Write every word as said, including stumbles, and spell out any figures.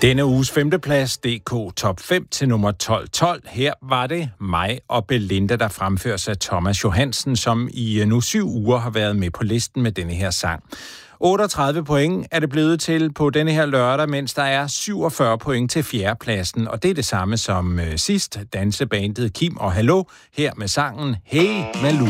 Denne uges femteplads, D K Top fem til nummer tolv tolv. Her var det mig og Belinda, der fremføres af Thomas Johansen, som i nu syv uger har været med på listen med denne her sang. otteogtredive point er det blevet til på denne her lørdag, mens der er syvogfyrre point til fjerdepladsen. Og det er det samme som øh, sidst, dansebandet Kim og Hallo, her med sangen Hey Malou.